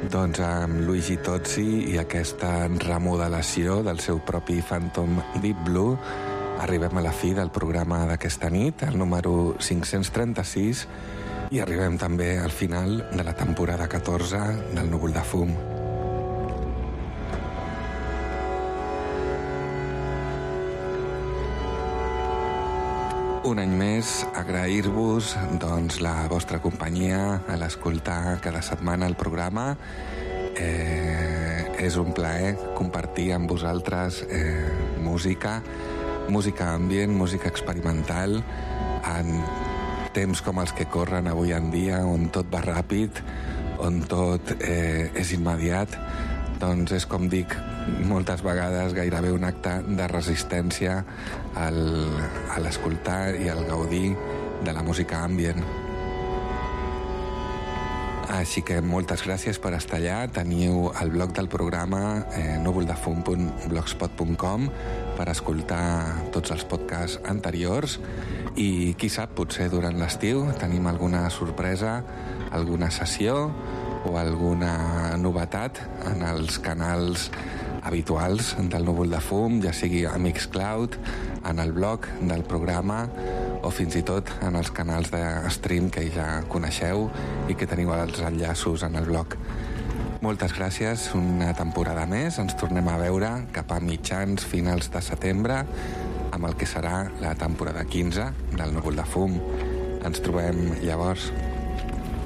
Doncs amb Luigi Tozzi i aquesta remodelació del seu propi Phantom Deep Blue arribem a la fi del programa d'aquesta nit, el número 536, i arribem també al final de la temporada 14 del Núvol de Fum. Un any més, agrair-vos doncs, la vostra companyia a l'escoltar cada setmana el programa. És un plaer compartir amb vosaltres música ambient, música experimental, en temps com els que corren avui en dia, on tot va ràpid, on tot és immediat. Doncs és com dic moltes vegades, gairebé un acte de resistència a l'escoltar i al gaudir de la música ambient. Així que moltes gràcies per estar allà. Teniu el blog del programa núvoldefum.blogspot.com per escoltar tots els podcasts anteriors i qui sap, potser durant l'estiu tenim alguna sorpresa, alguna sessió o alguna novetat en els canals habituals del Núvol de Fum, ja sigui a Mixcloud, en el blog del programa o fins i tot en els canals de stream que ja coneixeu i que teniu els enllaços en el blog. Moltes gràcies, una temporada més. Ens tornem a veure cap a mitjans, finals de setembre, amb el que serà la temporada 15 del Núvol de Fum. Ens trobem llavors.